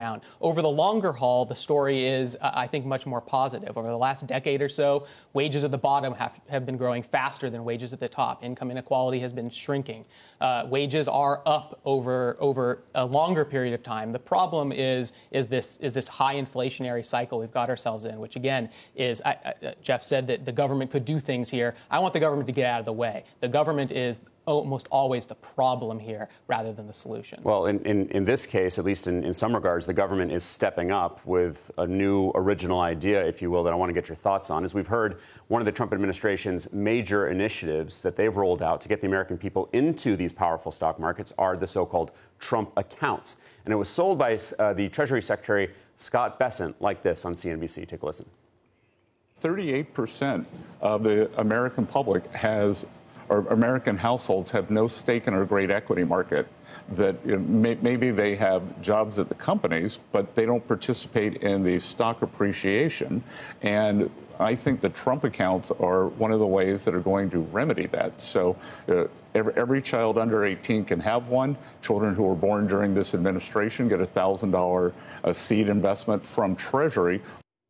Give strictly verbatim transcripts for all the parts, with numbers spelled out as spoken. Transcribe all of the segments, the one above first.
down. Over the longer haul, the story is, uh, I think, much more positive. Over the last decade or so, wages at the bottom have, have been growing faster than wages at the top. Income inequality has been shrinking. Uh, wages are up over over a longer period of time. The problem is is this is this high inflationary cycle we've got ourselves in, which again is I, I, Jeff said that the government could do things here. I want the government to get out of the way. The government is almost always the problem here rather than the solution. Well, in, in, in this case, at least in, in some regards, the government is stepping up with a new original idea, if you will, that I want to get your thoughts on. As we've heard, one of the Trump administration's major initiatives that they've rolled out to get the American people into these powerful stock markets are the so-called Trump accounts. And it was sold by uh, the Treasury Secretary Scott Bessent like this on C N B C. Take a listen. thirty-eight percent of the American public has or American households have no stake in our great equity market, that you know, may, maybe they have jobs at the companies, but they don't participate in the stock appreciation. And I think the Trump accounts are one of the ways that are going to remedy that. So uh, every, every child under eighteen can have one. Children who were born during this administration get a one thousand dollars uh, seed investment from Treasury.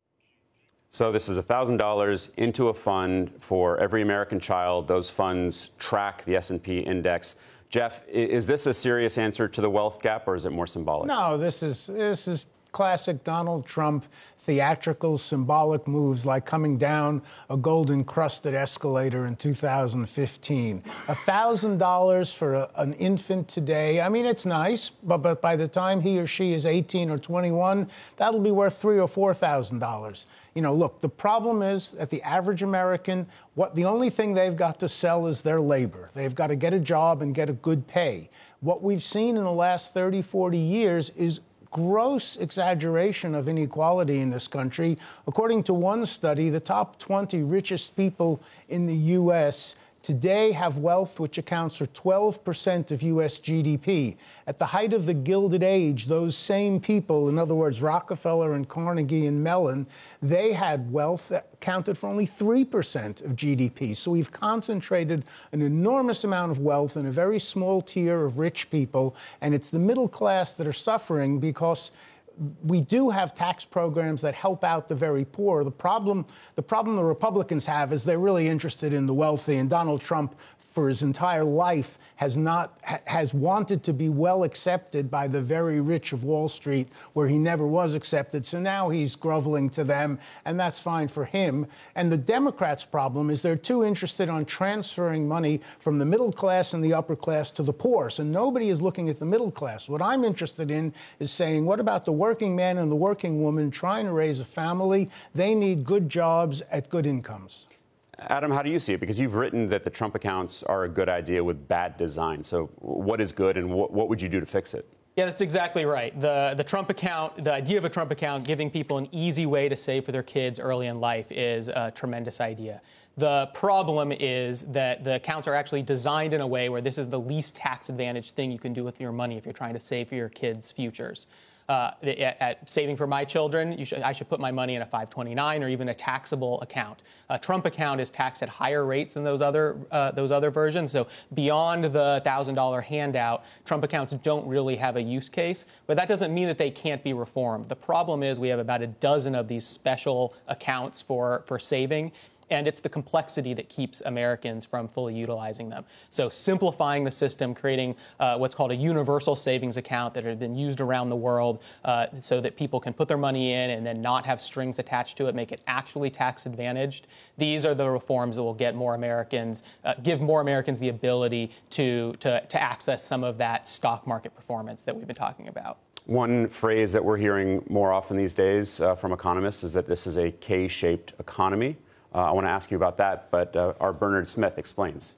So this is one thousand dollars into a fund for every American child. Those funds track the S and P index. Jeff, is this a serious answer to the wealth gap, or is it more symbolic? No, this is this is classic Donald Trump theatrical, symbolic moves like coming down a golden-crusted escalator in two thousand fifteen. one thousand dollars for a, an infant today, I mean, it's nice, but, but by the time he or she is eighteen or twenty-one, that'll be worth three thousand dollars or four thousand dollars. You know, look, the problem is that the average American, what the only thing they've got to sell is their labor. They've got to get a job and get a good pay. What we've seen in the last thirty, forty years is gross exaggeration of inequality in this country. According to one study, the top twenty richest people in the U S today have wealth which accounts for twelve percent of U S G D P. At the height of the Gilded Age, those same people, in other words, Rockefeller and Carnegie and Mellon, they had wealth that accounted for only three percent of G D P. So we've concentrated an enormous amount of wealth in a very small tier of rich people, and it's the middle class that are suffering because we do have tax programs that help out the very poor. The problem, the problem the Republicans have is they're really interested in the wealthy, and Donald Trump, for his entire life, has not ha, has wanted to be well accepted by the very rich of Wall Street, where he never was accepted. So now he's groveling to them, and that's fine for him. And the Democrats' problem is they're too interested on transferring money from the middle class and the upper class to the poor. So nobody is looking at the middle class. What I'm interested in is saying, what about the working man and the working woman trying to raise a family? They need good jobs at good incomes. Adam, how do you see it? Because you've written that the Trump accounts are a good idea with bad design. So what is good, and what, what would you do to fix it? Yeah, that's exactly right. The the Trump account, the idea of a Trump account, giving people an easy way to save for their kids early in life, is a tremendous idea. The problem is that the accounts are actually designed in a way where this is the least tax advantaged thing you can do with your money if you're trying to save for your kids' futures. Uh, at, at saving for my children, you should, I should put my money in a five twenty-nine or even a taxable account. A Trump account is taxed at higher rates than those other uh, those other versions. So beyond the one thousand dollars handout, Trump accounts don't really have a use case. But that doesn't mean that they can't be reformed. The problem is we have about a dozen of these special accounts for, for saving. And it's the complexity that keeps Americans from fully utilizing them. So simplifying the system, creating uh, what's called a universal savings account that have been used around the world uh, so that people can put their money in and then not have strings attached to it, make it actually tax advantaged. These are the reforms that will get more Americans, uh, give more Americans the ability to, to, to access some of that stock market performance that we've been talking about. One phrase that we're hearing more often these days uh, from economists is that this is a K-shaped economy. Uh, I want to ask you about that, but uh, our Bernard Smith explains.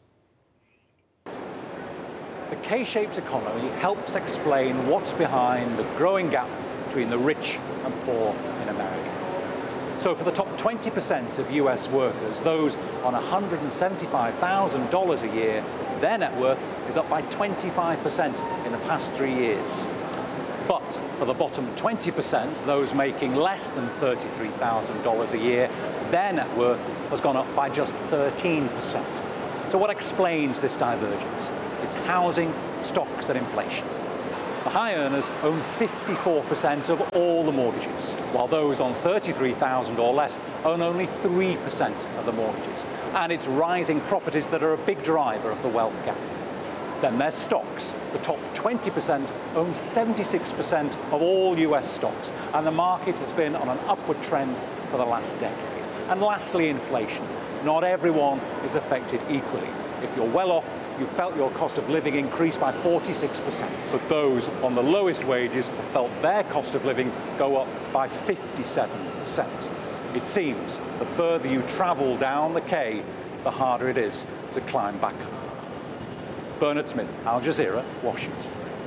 The K-shaped economy helps explain what's behind the growing gap between the rich and poor in America. So for the top twenty percent of U S workers, those on one hundred seventy-five thousand dollars a year, their net worth is up by twenty-five percent in the past three years. But for the bottom twenty percent, those making less than thirty-three thousand dollars a year, their net worth has gone up by just thirteen percent. So what explains this divergence? It's housing, stocks, and inflation. The high earners own fifty-four percent of all the mortgages, while those on thirty-three thousand dollars or less own only three percent of the mortgages. And it's rising properties that are a big driver of the wealth gap. Then there's stocks. The top twenty percent own seventy-six percent of all U S stocks, and the market has been on an upward trend for the last decade. And lastly, inflation. Not everyone is affected equally. If you're well off, you felt your cost of living increase by forty-six percent. But those on the lowest wages have felt their cost of living go up by fifty-seven percent. It seems the further you travel down the K, the harder it is to climb back up. Bernard Smith, Al Jazeera, Washington.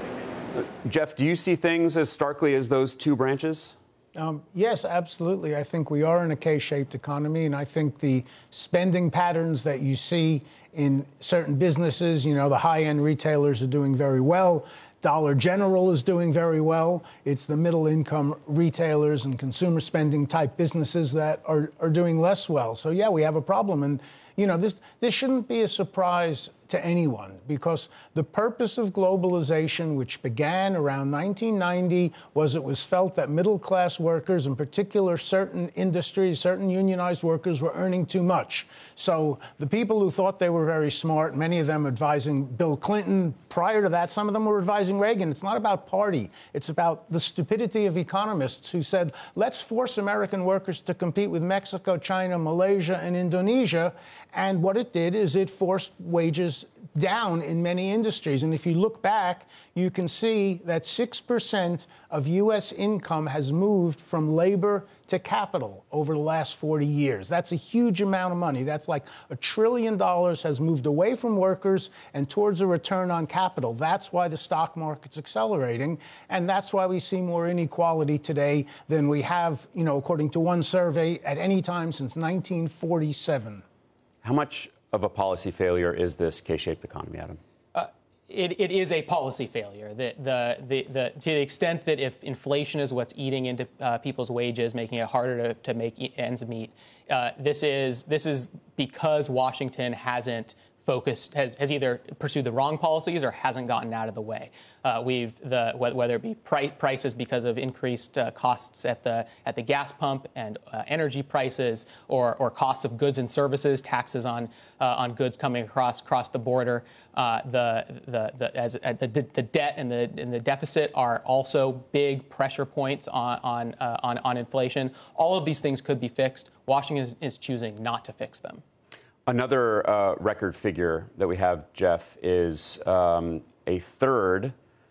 Jeff, do you see things as starkly as those two branches? Um, yes, absolutely. I think we are in a K-shaped economy, and I think the spending patterns that you see in certain businesses, you know, the high-end retailers are doing very well. Dollar General is doing very well. It's the middle-income retailers and consumer spending type businesses that are, are doing less well. So, yeah, we have a problem. And, you know, this, this shouldn't be a surprise to anyone, because the purpose of globalization, which began around nineteen ninety, was it was felt that middle-class workers, in particular certain industries, certain unionized workers, were earning too much. So the people who thought they were very smart, many of them advising Bill Clinton, prior to that, some of them were advising Reagan. It's not about party. It's about the stupidity of economists who said, let's force American workers to compete with Mexico, China, Malaysia, and Indonesia. And what it did is it forced wages down in many industries. And if you look back, you can see that six percent of U S income has moved from labor to capital over the last forty years. That's a huge amount of money. That's like a trillion dollars has moved away from workers and towards a return on capital. That's why the stock market's accelerating. And that's why we see more inequality today than we have, you know, according to one survey, at any time since nineteen forty-seven. How much of a policy failure is this K-shaped economy, Adam? Uh, it, it is a policy failure. The, the, the, the, to the extent that if inflation is what's eating into uh, people's wages, making it harder to, to make ends meet, uh, this is this is because Washington hasn't focused, has, has either pursued the wrong policies or hasn't gotten out of the way. Uh, we've the whether it be price, prices because of increased uh, costs at the at the gas pump and uh, energy prices, or or costs of goods and services, taxes on uh, on goods coming across across the border. Uh, the the the as uh, the the debt and the and the deficit are also big pressure points on on uh, on, on inflation. All of these things could be fixed. Washington is, is choosing not to fix them. Another uh, record figure that we have, Jeff, is um, a third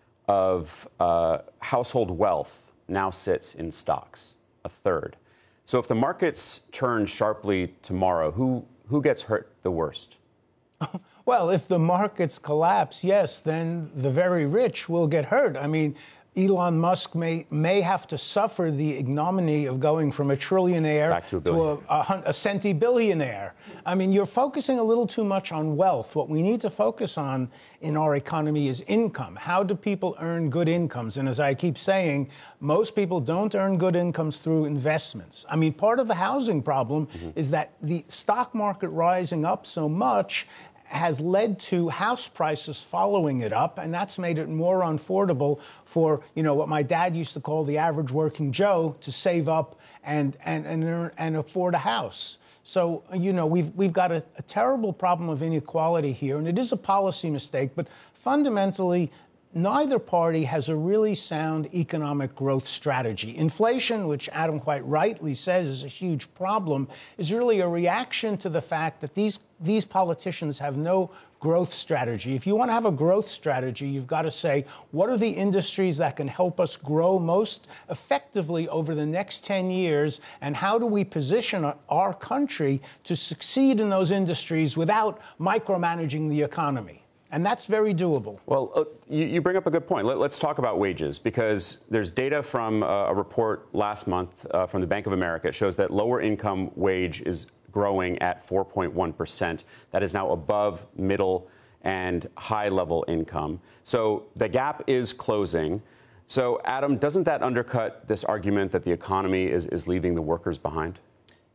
of uh, household wealth now sits in stocks. A third. So if the markets turn sharply tomorrow, who who gets hurt the worst? Well, if the markets collapse, yes, then the very rich will get hurt. I mean, Elon Musk may may have to suffer the ignominy of going from a trillionaire Back to a, to a, a, a centibillionaire. I mean, you're focusing a little too much on wealth. What we need to focus on in our economy is income. How do people earn good incomes? And as I keep saying, most people don't earn good incomes through investments. I mean, part of the housing problem mm-hmm. is that the stock market rising up so much has led to house prices following it up, and that's made it more unaffordable for, you know, what my dad used to call the average working Joe to save up and and and, earn, and afford a house. So, you know, we've we've got a, a terrible problem of inequality here, and it is a policy mistake, but fundamentally, neither party has a really sound economic growth strategy. Inflation, which Adam quite rightly says is a huge problem, is really a reaction to the fact that these, these politicians have no growth strategy. If you want to have a growth strategy, you've got to say, what are the industries that can help us grow most effectively over the next ten years, and how do we position our country to succeed in those industries without micromanaging the economy? And that's very doable. Well, uh, you, you bring up a good point. Let, let's talk about wages, because there's data from uh, a report last month uh, from the Bank of America. It shows that lower income wage is growing at four point one percent. That is now above middle and high level income. So the gap is closing. So, Adam, doesn't that undercut this argument that the economy is, is leaving the workers behind?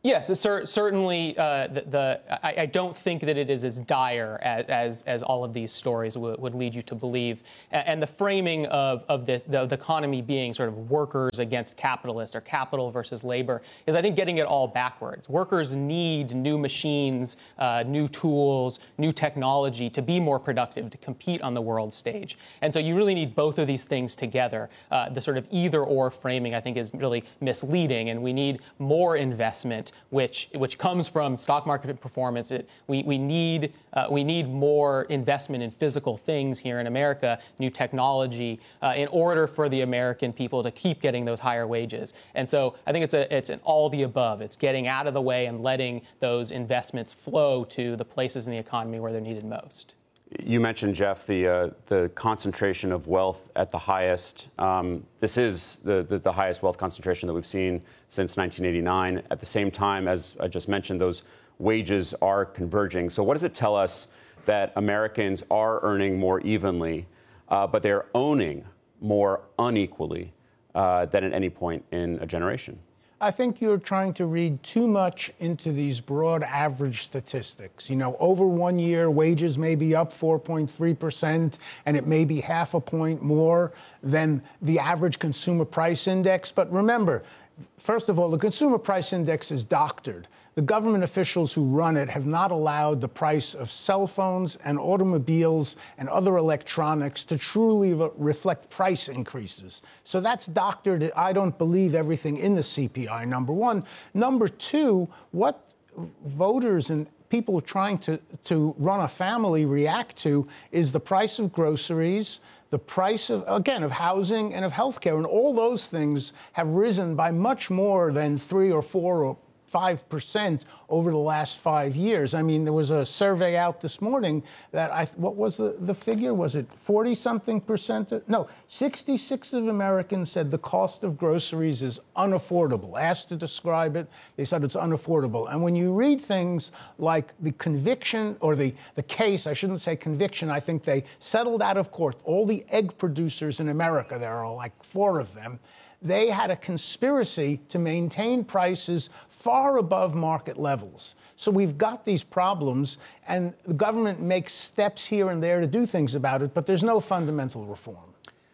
Yes, it's cer- certainly. Uh, the, the I, I don't think that it is as dire as as, as all of these stories w- would lead you to believe. And, and the framing of of this, the, the economy being sort of workers against capitalists or capital versus labor is, I think, getting it all backwards. Workers need new machines, uh, new tools, new technology to be more productive, to compete on the world stage. And so you really need both of these things together. Uh, the sort of either-or framing, I think, is really misleading, and we need more investment, which which comes from stock market performance. It, we we need uh, we need more investment in physical things here in America, new technology, uh, in order for the American people to keep getting those higher wages. And so I think it's a it's an all the above. It's getting out of the way and letting those investments flow to the places in the economy where they're needed most. You mentioned, Jeff, the uh, the concentration of wealth at the highest. Um, this is the, the the highest wealth concentration that we've seen since nineteen eighty-nine. At the same time, as I just mentioned, those wages are converging. So what does it tell us that Americans are earning more evenly, uh, but they're owning more unequally uh, than at any point in a generation? I think you're trying to read too much into these broad average statistics. You know, over one year, wages may be up four point three percent, and it may be half a point more than the average consumer price index. But remember, first of all, the consumer price index is doctored. The government officials who run it have not allowed the price of cell phones and automobiles and other electronics to truly re- reflect price increases. So that's doctored. I don't believe everything in the C P I, number one. Number two, what voters and people trying to, to run a family react to is the price of groceries, the price of, again, of housing and of healthcare. And all those things have risen by much more than three or four or five percent over the last five years. I mean, there was a survey out this morning that I, what was the, the figure? Was it forty something percent? No, sixty-six of Americans said the cost of groceries is unaffordable. Asked to describe it, they said it's unaffordable. And when you read things like the conviction or the, the case, I shouldn't say conviction, I think they settled out of court. All the egg producers in America, there are like four of them, they had a conspiracy to maintain prices far above market levels. So we've got these problems, and the government makes steps here and there to do things about it, but there's no fundamental reform.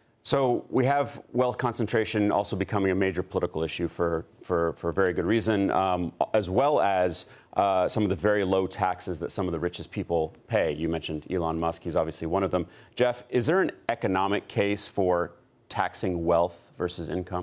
So we have wealth concentration also becoming a major political issue for, for, for very good reason, um, as well as uh, some of the very low taxes that some of the richest people pay. You mentioned Elon Musk. He's obviously one of them. Jeff, is there an economic case for taxing wealth versus income?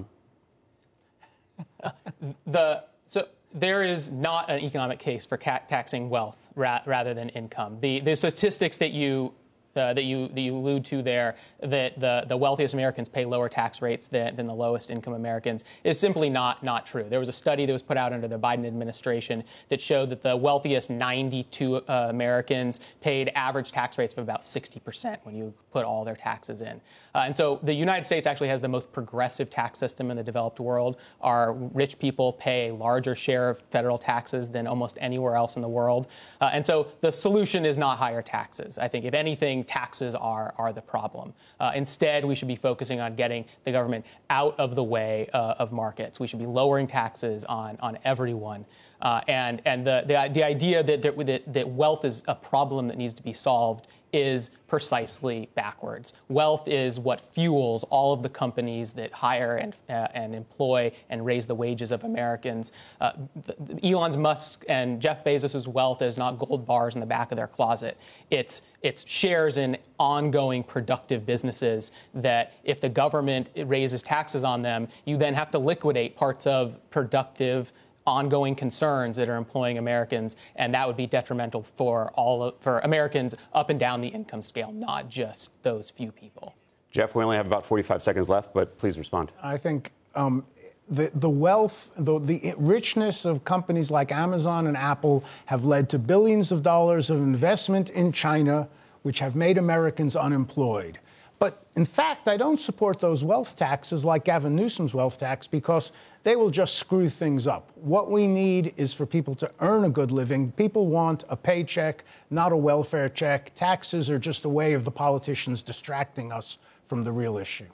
the so there is not an economic case for ca- taxing wealth ra- rather than income. The the statistics that you uh, that you that you allude to there, that the, the wealthiest Americans pay lower tax rates than, than the lowest income Americans, is simply not not true. There was a study that was put out under the Biden administration that showed that the wealthiest ninety-two uh, Americans paid average tax rates of about sixty percent when you put all their taxes in. Uh, and so the United States actually has the most progressive tax system in the developed world. Our rich people pay a larger share of federal taxes than almost anywhere else in the world. Uh, and so the solution is not higher taxes. I think, if anything, taxes are, are the problem. Uh, instead, we should be focusing on getting the government out of the way uh, of markets. We should be lowering taxes on, on everyone. Uh, and and the, the, the idea that, that, that wealth is a problem that needs to be solved is precisely backwards. Wealth is what fuels all of the companies that hire and uh, and employ and raise the wages of Americans. Uh, the, Elon Musk and Jeff Bezos' wealth is not gold bars in the back of their closet. It's it's shares in ongoing productive businesses that, if the government raises taxes on them, you then have to liquidate parts of productive ongoing concerns that are employing Americans, and that would be detrimental for all of, for Americans up and down the income scale, not just those few people. Jeff, we only have about forty-five seconds left, but please respond. I think um, the the wealth, the, the richness of companies like Amazon and Apple have led to billions of dollars of investment in China, which have made Americans unemployed. But in fact, I don't support those wealth taxes like Gavin Newsom's wealth tax, because they will just screw things up. What we need is for people to earn a good living. People want a paycheck, not a welfare check. Taxes are just a way of the politicians distracting us from the real issue.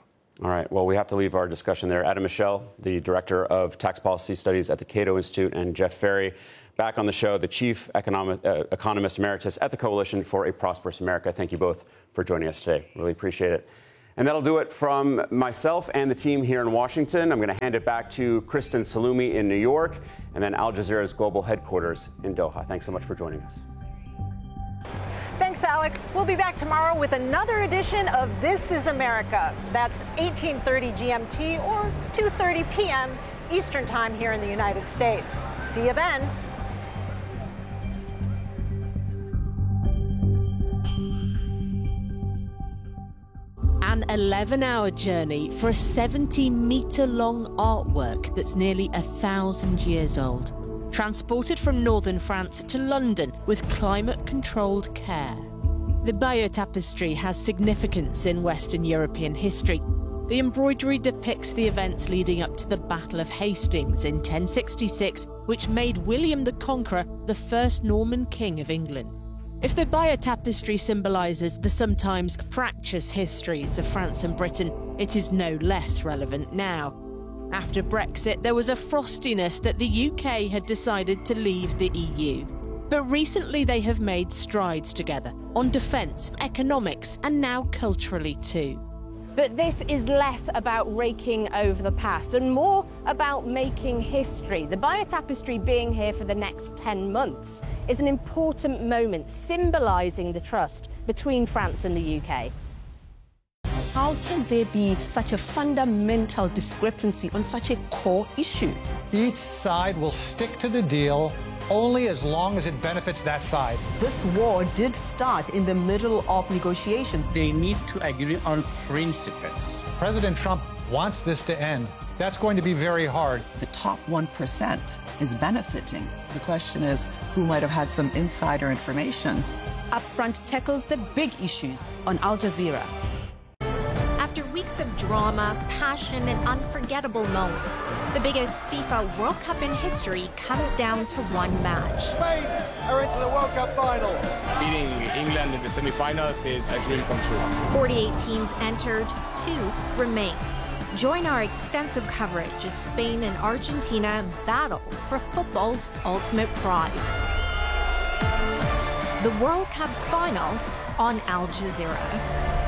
All right. Well, we have to leave our discussion there. Adam Michel, the Director of Tax Policy Studies at the Cato Institute, and Jeff Ferry, back on the show, the Chief Economic, uh, Economist Emeritus at the Coalition for a Prosperous America. Thank you both for joining us today. Really appreciate it. And that'll do it from myself and the team here in Washington. I'm going to hand it back to Kristen Salumi in New York, and then Al Jazeera's global headquarters in Doha. Thanks so much for joining us. Thanks, Alex. We'll be back tomorrow with another edition of This is America. That's eighteen thirty G M T or two thirty p m Eastern Time here in the United States. See you then. An eleven hour journey for a seventy metre long artwork that's nearly a thousand years old. Transported from northern France to London with climate-controlled care. The Bayeux Tapestry has significance in Western European history. The embroidery depicts the events leading up to the Battle of Hastings in ten sixty-six, which made William the Conqueror the first Norman king of England. If the Bayeux Tapestry symbolises the sometimes fractious histories of France and Britain, it is no less relevant now. After Brexit, there was a frostiness that the U K had decided to leave the E U. But recently they have made strides together on defence, economics, and now culturally too. But this is less about raking over the past and more about making history. The Bayeux Tapestry being here for the next ten months is an important moment symbolising the trust between France and the U K. How can there be such a fundamental discrepancy on such a core issue? Each side will stick to the deal only as long as it benefits that side. This war did start in the middle of negotiations. They need to agree on principles. President Trump wants this to end. That's going to be very hard. The top one percent is benefiting. The question is, who might have had some insider information? Upfront tackles the big issues on Al Jazeera. After weeks of drama, passion, and unforgettable moments, the biggest FIFA World Cup in history comes down to one match. Spain are into the World Cup final. Beating England in the semi-finals is a dream come true. forty-eight teams entered, two remain. Join our extensive coverage as Spain and Argentina battle for football's ultimate prize. The World Cup final on Al Jazeera.